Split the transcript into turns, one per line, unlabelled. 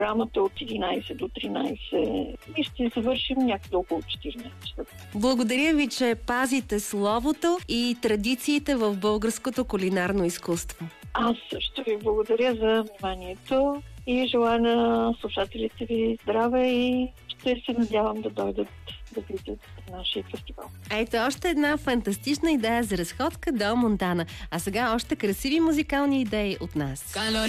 Програмата от 11 до 13 и ще завършим някъде около 14 часа.
Благодаря ви, че пазите словото и традициите в българското кулинарно изкуство.
Аз също ви благодаря за вниманието и желая на слушателите ви здраве и ще се надявам да дойдат да видят нашия фестивал.
Ето още една фантастична идея за разходка до Монтана. А сега още красиви музикални идеи от нас.